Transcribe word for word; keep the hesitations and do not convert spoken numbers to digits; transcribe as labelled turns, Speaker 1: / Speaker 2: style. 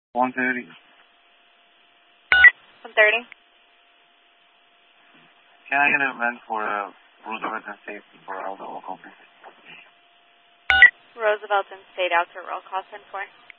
Speaker 1: one thirty.
Speaker 2: one thirty.
Speaker 1: Can I get a event for uh, Roosevelt and State for all the local business?
Speaker 2: Roosevelt and State out to roll call ten four.